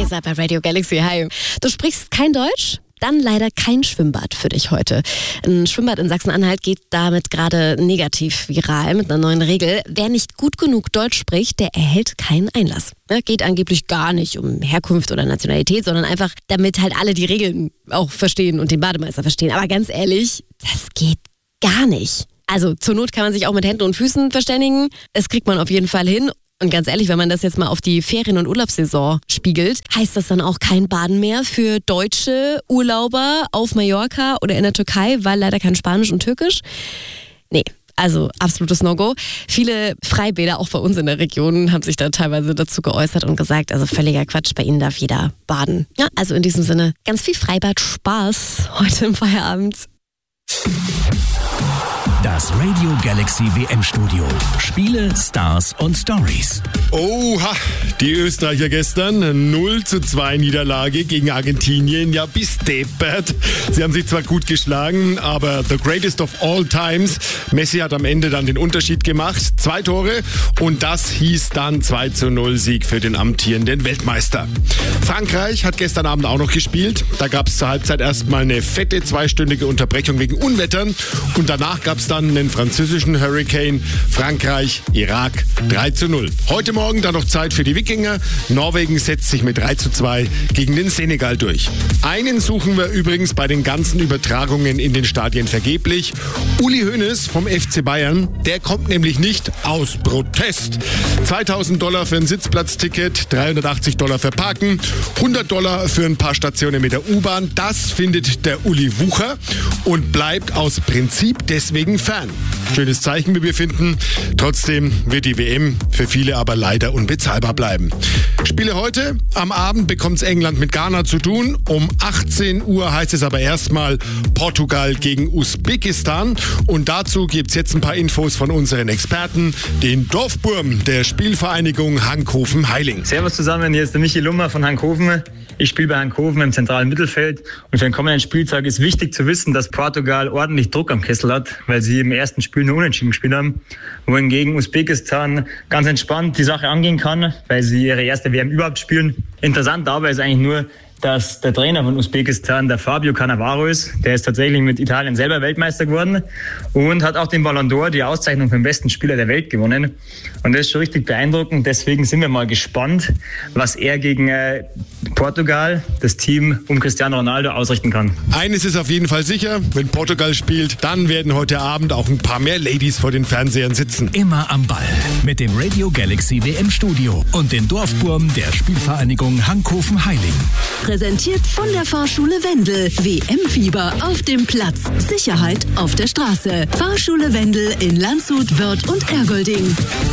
Lisa bei Radio Galaxy. Hi. Du sprichst kein Deutsch? Dann leider kein Schwimmbad für dich heute. Ein Schwimmbad in Sachsen-Anhalt geht damit gerade negativ viral mit einer neuen Regel. Wer nicht gut genug Deutsch spricht, der erhält keinen Einlass. Geht angeblich gar nicht um Herkunft oder Nationalität, sondern einfach, damit halt alle die Regeln auch verstehen und den Bademeister verstehen. Aber ganz ehrlich, das geht gar nicht. Also zur Not kann man sich auch mit Händen und Füßen verständigen. Das kriegt man auf jeden Fall hin. Und ganz ehrlich, wenn man das jetzt mal auf die Ferien- und Urlaubssaison spiegelt, heißt das dann auch kein Baden mehr für deutsche Urlauber auf Mallorca oder in der Türkei, weil leider kein Spanisch und Türkisch? Nee, also absolutes No-Go. Viele Freibäder, auch bei uns in der Region, haben sich da teilweise dazu geäußert und gesagt, also völliger Quatsch, bei ihnen darf jeder baden. Ja, also in diesem Sinne, ganz viel Freibad-Spaß heute im Feierabend. Das Radio Galaxy WM-Studio. Spiele, Stars und Stories. Oha, die Österreicher gestern 0:2 Niederlage gegen Argentinien. Ja, bis deppert. Sie haben sich zwar gut geschlagen, aber the greatest of all times. Messi hat am Ende dann den Unterschied gemacht. 2 Tore und das hieß dann 2:0 Sieg für den amtierenden Weltmeister. Frankreich hat gestern Abend auch noch gespielt. Da gab es zur Halbzeit erstmal eine fette 2-stündige Unterbrechung wegen Unwettern und danach gab es dann einen französischen Hurricane. Frankreich, Irak 3:0. Heute Morgen dann noch Zeit für die Wikinger. Norwegen setzt sich mit 3:2 gegen den Senegal durch. Einen suchen wir übrigens bei den ganzen Übertragungen in den Stadien vergeblich. Uli Hoeneß vom FC Bayern, der kommt nämlich nicht aus Protest. $2.000 für ein Sitzplatzticket, $380 für Parken, $100 für ein paar Stationen mit der U-Bahn. Das findet der Uli Wucher und bleibt aus Prinzip deswegen fern. Schönes Zeichen, wie wir finden. Trotzdem wird die WM für viele aber leider unbezahlbar bleiben. Spiele heute. Am Abend bekommt England mit Ghana zu tun. Um 18 Uhr heißt es aber erstmal Portugal gegen Usbekistan. Und dazu gibt es jetzt ein paar Infos von unseren Experten, den Dorfburm der Spielvereinigung Hankhofen-Heiling. Servus zusammen, hier ist der Michi Lummer von Hankhofen. Ich spiele bei Hankhofen im zentralen Mittelfeld und für den kommenden Spieltag ist wichtig zu wissen, dass Portugal ordentlich Druck am Kessel hat, weil sie im ersten Spiel nur unentschieden gespielt haben, wohingegen Usbekistan ganz entspannt die Sache angehen kann, weil sie ihre erste WM überhaupt spielen. Interessant dabei ist eigentlich nur, dass der Trainer von Usbekistan, der Fabio Cannavaro ist. Der ist tatsächlich mit Italien selber Weltmeister geworden und hat auch den Ballon d'Or, die Auszeichnung für den besten Spieler der Welt, gewonnen. Und das ist schon richtig beeindruckend. Deswegen sind wir mal gespannt, was er gegen Portugal, das Team um Cristiano Ronaldo, ausrichten kann. Eines ist auf jeden Fall sicher, wenn Portugal spielt, dann werden heute Abend auch ein paar mehr Ladies vor den Fernsehern sitzen. Immer am Ball mit dem Radio Galaxy WM-Studio und den Dorfburm der Spielvereinigung Hankhofen-Heiling. Präsentiert von der Fahrschule Wendel. WM-Fieber auf dem Platz. Sicherheit auf der Straße. Fahrschule Wendel in Landshut, Wörth und Ergolding.